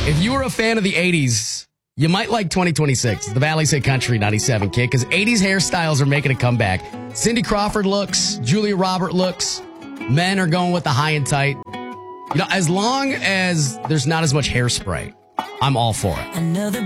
If you were a fan of the 80s, you might like 2026, the Valley Say Country 97 kid, because 80s hairstyles are making a comeback. Cindy Crawford looks, Julia Robert looks, men are going with the high and tight. You know, as long as there's not as much hairspray, I'm all for it.